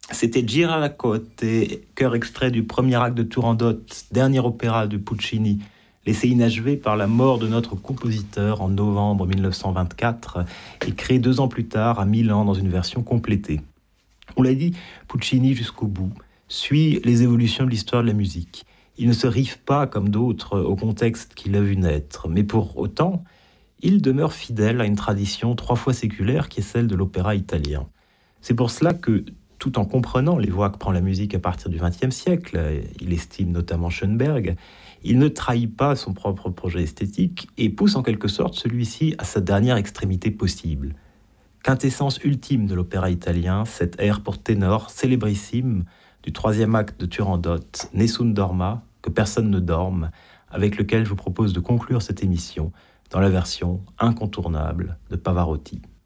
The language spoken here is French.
C'était Giralacotte, chœur extrait du premier acte de Turandot, dernier opéra de Puccini, laissé inachevé par la mort de notre compositeur en novembre 1924 et créé 2 ans plus tard à Milan dans une version complétée. On l'a dit, Puccini jusqu'au bout suit les évolutions de l'histoire de la musique. Il ne se rive pas comme d'autres au contexte qu'il a vu naître, mais pour autant, il demeure fidèle à une tradition 3 fois séculaire qui est celle de l'opéra italien. C'est pour cela que, tout en comprenant les voies que prend la musique à partir du XXe siècle, il estime notamment Schoenberg, il ne trahit pas son propre projet esthétique et pousse en quelque sorte celui-ci à sa dernière extrémité possible. Quintessence ultime de l'opéra italien, cet air pour ténor célébrissime du 3e acte de Turandot, Nessun dorma, que personne ne dorme, avec lequel je vous propose de conclure cette émission dans la version incontournable de Pavarotti.